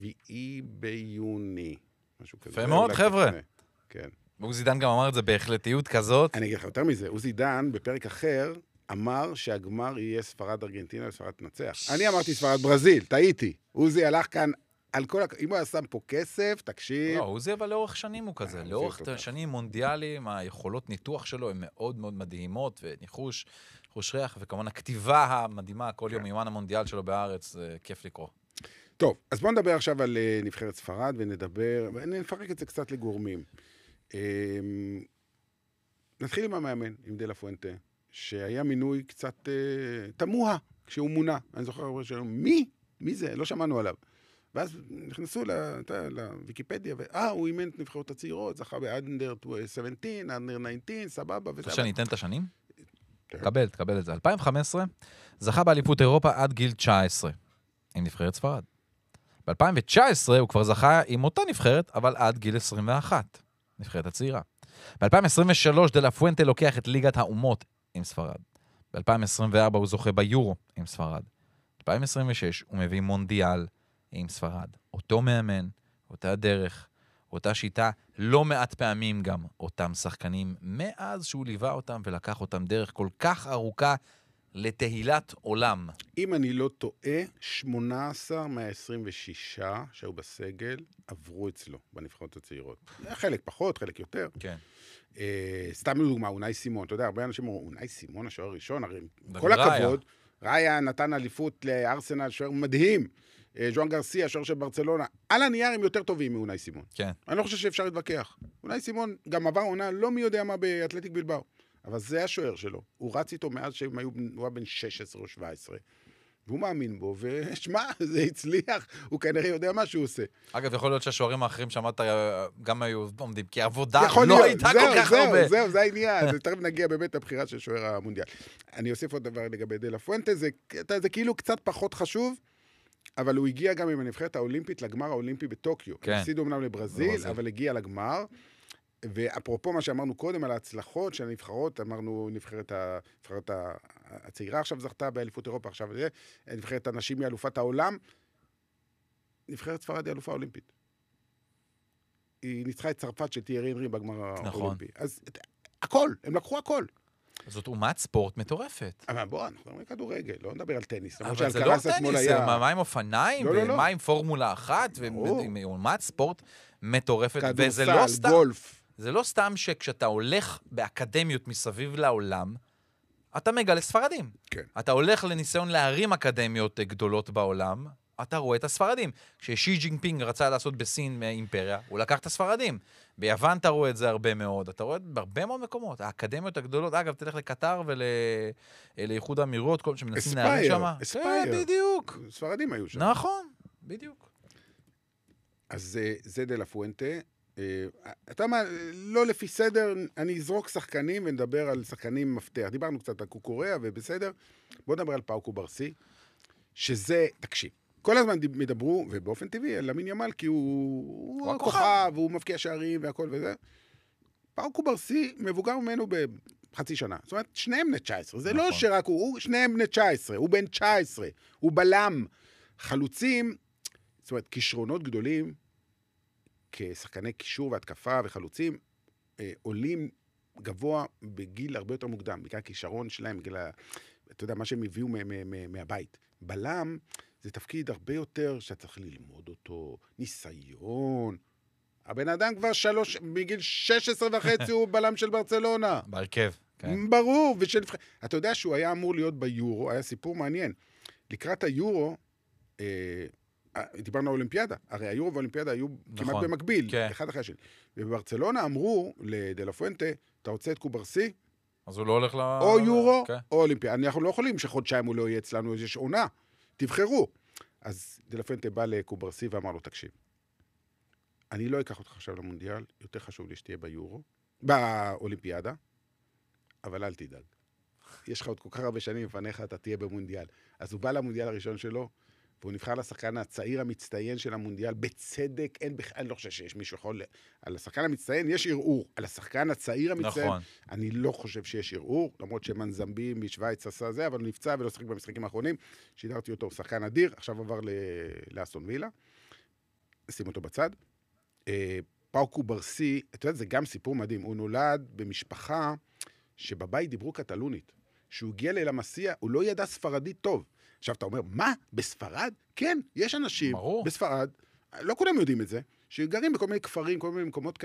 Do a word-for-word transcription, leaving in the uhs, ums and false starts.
שביעי ביוני. משהו כזה. יפה מאוד, חבר'ה. כן. עוזי דן גם אמר את זה בהחלטיות כזאת. אני אגיד לך יותר מזה, עוזי דן בפרק אחר אמר שהגמר יהיה ספרד ארגנטינה וספרד תנצח. אני אמרתי ספרד ברזיל, טעיתי. עוזי הלך כאן על כל... אם הוא היה שם פה כסף, תקשיב. לא, עוזי אבל לאורך שנים הוא כזה. לאורך שנים מונדיאליים, היכולות ניתוח שלו הן מאוד מאוד מדהימות, וניחוש, ניחוש ריח, וכמובן הכתיבה המדהימה, כל יום יומן המונדיאל שלו בארץ, זה כיף לקרוא. טוב, אז בואו נדבר עכשיו על נבחרת ספרד, ונדבר, ונפרק את זה קצת לגורמים. נתחיל עם המאמן, עם דה לה פואנטה, שהיה מינוי קצת תמוה כשהוא מונה. אני זוכר הרבה שאומר, מי? מי זה? לא שמענו עליו. ואז נכנסו לוויקיפדיה, ואה, הוא אימן את נבחרות הצעירות, זכה באנדר שבע עשרה, אנדר תשע עשרה, סבבה. אתה שאני אתן את השנים? תקבל, תקבל את זה. אלפיים וחמש עשרה, זכה באליפות אירופה עד גיל תשע עשרה, עם נבחרת ספרד. ב-אלפיים תשע עשרה הוא כבר זכה עם אותה נבחרת, אבל עד גיל עשרים ואחת, נבחרת הצעירה. ב-אלפיים עשרים ושלוש דה לה פואנטה לוקח את ליגת האומות עם ספרד. ב-אלפיים עשרים וארבע הוא זוכה ביורו עם ספרד. ב-אלפיים עשרים ושש הוא מביא מונדיאל עם ספרד. אותו מאמן, אותה דרך, אותה שיטה, לא מעט פעמים גם אותם שחקנים, מאז שהוא ליווה אותם ולקח אותם דרך כל כך ארוכה לתהילת עולם. אם אני לא טועה, שמונה עשר מה-עשרים ושש שהיו בסגל עברו אצלו בנבחרות הצעירות. חלק פחות, חלק יותר. כן. אה, סתם לדוגמה, אונאי סימון. אתה יודע, הרבה אנשים אומרים, אונאי סימון, השוער הראשון, הרי כל הכבוד, ראיה נתן אליפות לארסנל, שוער מדהים. ז'ואן גרסיה, השוער של ברצלונה. על הנייר הם יותר טובים מאונאי סימון. כן. אני לא חושב שאפשר להתווכח. אונאי סימון גם עבר עונה, לא מי יודע מה באתלטיק בלבאו. אבל זה השוער שלו. הוא רץ איתו מאז שהוא היה בן שש עשרה או שבע עשרה. והוא מאמין בו, ושמע, זה הצליח. הוא כנראה יודע מה שהוא עושה. אגב, יכול להיות שהשוערים האחרים שאמרת גם היו עומדים, כי העבודה לא הייתה כל כך הרבה. זהו, זהו, זה העניין. תכף נגיע באמת לבחירה של שוער המונדיאל. אני אוסיף עוד דבר לגבי דה לה פואנטה, זה כאילו קצת פחות חשוב, אבל הוא הגיע גם עם הנבחרת האולימפית לגמר האולימפי בטוקיו. הם הפסידו אמנם לברזיל, אבל הגיע לגמר. ואפרופו מה שאמרנו קודם על ההצלחות של הנבחרות, אמרנו נבחרת, הנבחרת הצעירה עכשיו זכתה באליפות אירופה, עכשיו נבחרת הנשים היא אלופת העולם, נבחרת ספרד היא אלופה אולימפית. היא ניצחה את צרפת של תיארי אנרי בגמר האולימפי. אז הכל, הם לקחו הכל. זאת אומת ספורט מטורפת. אבל בוא, אנחנו מדברים כדורגל, לא נדבר על טניס. אבל זה לא טניס, מה עם אופניים, ומה עם פורמולה אחת, ואומת ספורט מטורפת, וזה לא סתם. גולף. זה לא סתם שכשאתה הולך באקדמיות מסביב לעולם, אתה מגלה ספרדים. כן. אתה הולך לניסיון להרים אקדמיות גדולות בעולם, אתה רואה את הספרדים. כששי ג'ינפינג רצה לעשות בסין אימפריה, הוא לקח את הספרדים. ביוון אתה רואה את זה הרבה מאוד. אתה רואה את זה בהרבה מאוד מקומות. האקדמיות הגדולות, אגב, תלך לקטר ולאיחוד האמירויות, כל שמנסים להרים שם. אספייר. כן, בדיוק. ספרדים היו שם. נכון, בדיוק. אז זה דה לה פואנטה. אתה אומר, לא לפי סדר, אני אזרוק שחקנים ונדבר על שחקנים מפתח. דיברנו קצת על קוקוריאה ובסדר. בוא נדבר על פאו קוברסי, שזה, תקשיב, כל הזמן מדברו, ובאופן טבעי, על למין ימל, כי הוא, הוא כוכב, והוא מבקיע שערים והכל וזה. פאו קוברסי מבוגר ממנו בחצי שנה. זאת אומרת, שניהם בני תשע עשרה. זה נכון. לא שרק הוא, הוא שניהם בני תשע עשרה. הוא בן תשע עשרה. הוא בלם. חלוצים, זאת אומרת, כישרונות גדולים, כשחקני קישור והתקפה וחלוצים, אה, עולים גבוה בגיל הרבה יותר מוקדם, בגלל הכישרון שלהם, בגלל, אתה יודע, מה שהם הביאו מ- מ- מ- מהבית. בלם זה תפקיד הרבה יותר שאתה צריך ללמוד אותו, ניסיון. הבן אדם כבר שלוש, בגיל שש עשרה וחצי הוא בלם של ברצלונה. בהרכב, כן. ברור, ושל... אתה יודע שהוא היה אמור להיות ביורו, היה סיפור מעניין. לקראת היורו, אה, דיברנו על אולימפיאדה, הרי היורו והאולימפיאדה היו נכון, כמעט במקביל, כן. אחד אחרי השני. ובברצלונה אמרו לדה לה פואנטה, אתה רוצה את קוברסי? אז הוא לא הולך ל... או יורו, כן. או אולימפיאדה. אנחנו לא יכולים שחודשיים הוא לא יהיה אצלנו, יש עונה, תבחרו. אז דה לה פואנטה בא לקוברסי ואמר לו, תקשיב, אני לא אקח אותך עכשיו למונדיאל, יותר חשוב לי שתהיה ביורו, באולימפיאדה, אבל אל תדאג. יש לך עוד כל כך הרבה שנים לפניך, אתה תהיה במונדיאל. אז הוא בא למונדיאל הראשון שלו, והוא נבחר לשחקן הצעיר המצטיין של המונדיאל, בצדק, אין בכלל, אני לא חושב שיש מישהו יכול, על השחקן המצטיין יש ערעור, על השחקן הצעיר המצטיין, נכון. אני לא חושב שיש ערעור, למרות שמנזמבי משוויץ עשה זה, אבל הוא נפצע ולא שחק במשחקים האחרונים, שידרתי אותו, שחקן אדיר, עכשיו עבר לאסטון וילה, נשים אותו בצד. פאו קוברסי, אתה יודע, זה גם סיפור מדהים, הוא נולד במשפחה שבבית דיברו קטלונית. כשהוא הגיע לאל-המסיע, הוא לא ידע ספרדית טוב. עכשיו אתה אומר, מה? בספרד? כן, יש אנשים ברור. בספרד, לא כולם יודעים את זה, שגרים בכל מיני כפרים, כל מיני מקומות כאלה,